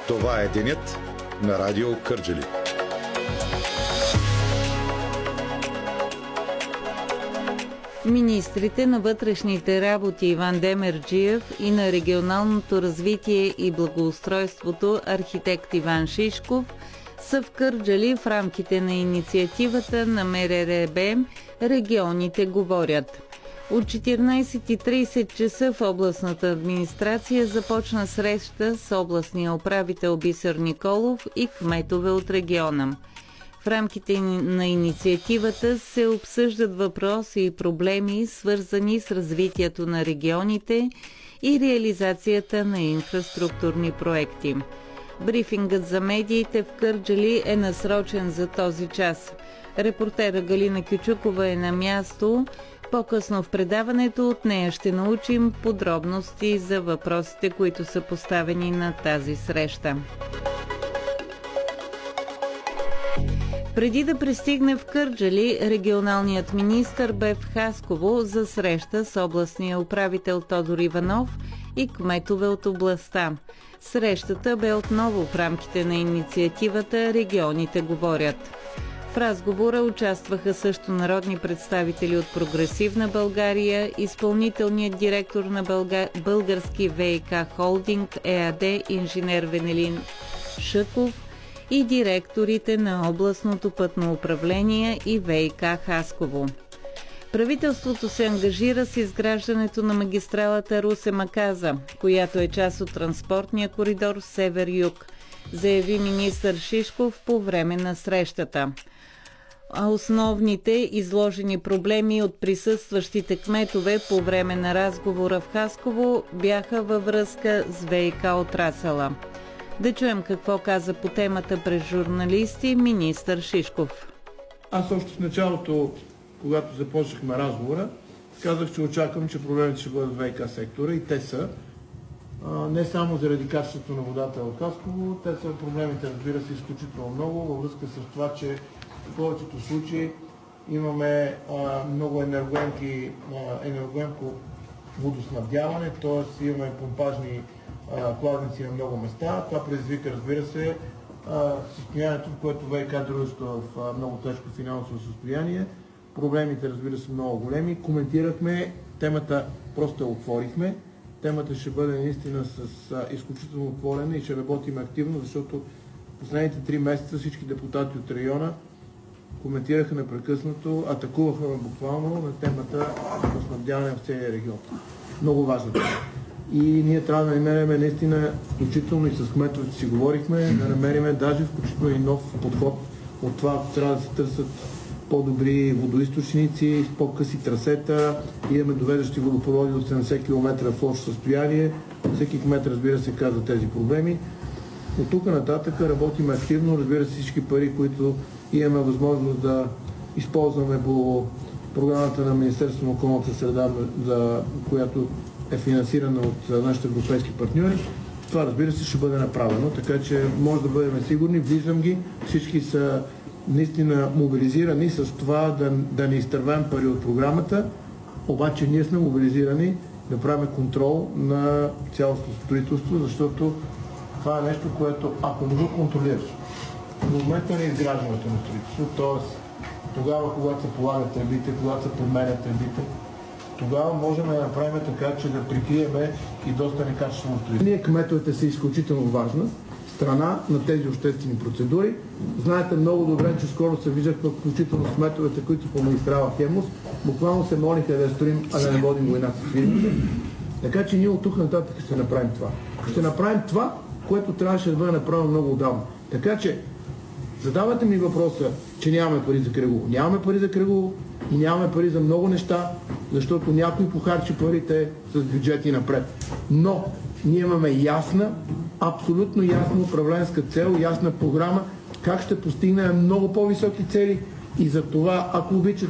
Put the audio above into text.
Това е денят на Радио Кърджали. Министрите на вътрешните работи Иван Демерджиев и на регионалното развитие и благоустройството архитект Иван Шишков са в Кърджали в рамките на инициативата на МРРБ "Регионите говорят". От 14:30 часа в областната администрация започна среща с областния управител Бисер Николов и кметове от региона. В рамките на инициативата се обсъждат въпроси и проблеми, свързани с развитието на регионите и реализацията на инфраструктурни проекти. Брифингът за медиите в Кърджали е насрочен за този час. Репортера Галина Кючукова е на място. По-късно в предаването от нея ще научим подробности за въпросите, които са поставени на тази среща. Преди да пристигне в Кърджали, регионалният министър бе в Хасково за среща с областния управител Тодор Иванов и кметове от областта. Срещата бе отново в рамките на инициативата "Регионите говорят". В разговора участваха също народни представители от Прогресивна България, изпълнителният директор на Български ВиК холдинг ЕАД инженер Венелин Шъков и директорите на областното пътно управление и ВиК Хасково. Правителството се ангажира с изграждането на магистралата Русе-Маказа, която е част от транспортния коридор Север-Юг, заяви министър Шишков по време на срещата. А основните изложени проблеми от присъстващите кметове по време на разговора в Хасково бяха във връзка с ВиК отрасъла. Да чуем какво каза по темата през журналисти министър Шишков. Аз още в началото, когато започнахме разговора, казах, че очаквам, че проблемите ще бъдат в ВиК сектора и те са. Не само заради качеството на водата в Хасково, те са проблемите, разбира се, изключително много, във връзка с това, че в повечето случаи имаме много енергоемко водоснабдяване, т.е. имаме помпажни кладенци на много места. Това предизвика, разбира се, състоянието, в което ВиК дружество в много тежко финансово състояние. Проблемите, разбира се, много големи. Коментирахме темата, просто я отворихме. Темата ще бъде наистина с изключително отворена и ще работим активно, защото последните 3 месеца всички депутати от района коментираха непрекъснато, атакуваха буквално на темата за снабдяване в целия регион. Много важно. И ние трябва да намерим наистина, включително и с кметовете си говорихме, да намерим даже включително и нов подход от това, трябва да се търсят по-добри водоизточници, с по-къси трасета, имаме довеждащи водопроводи от 70 км в лошо състояние. Всеки кмет, разбира се, казва тези проблеми. От тук нататък работим активно, разбира се, всички пари, които имаме възможност да използваме по програмата на Министерството на околната среда, която е финансирана от нашите европейски партньори. Това, разбира се, ще бъде направено, така че може да бъдем сигурни, виждам ги, всички са наистина мобилизирани с това да не изтървем пари от програмата, обаче ние сме мобилизирани да правим контрол на цялостното строителство, защото това е нещо, което ако не го контролираш, в момента на изграждането на строителство, т.е. тогава, когато се полагат тръбите, когато се променят тръбите, тогава можем да направим така, че да прикриеме и доста некачествено строителство. Ние кметовете са изключително важна страна на тези обществени процедури. Знаете много добре, че скоро се виждах включително с кметовете, които по магистрала Хемус, буквално се молиха да я строим, а да не водим война с фирмите. Така че ние от тук нататък ще направим това. Ще направим това, което трябваше да бъде направено много отдавна. Така че задавате ми въпроса, че нямаме пари за кръгово. Нямаме пари за кръгово и нямаме пари за много неща, защото някой похарчи парите с бюджети напред. Но ние имаме ясна, абсолютно ясна управленска цел, ясна програма, как ще постигнем много по-високи цели и за това, ако обичате,